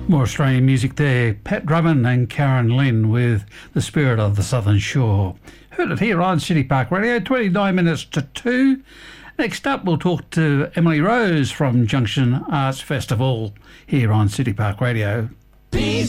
More Australian music there. Pat Drummond and Karen Lynn with The Spirit of the Southern Shore. Heard it here on City Park Radio, 29 minutes to 2. Next up, we'll talk to Emily Rose from Junction Arts Festival here on City Park Radio.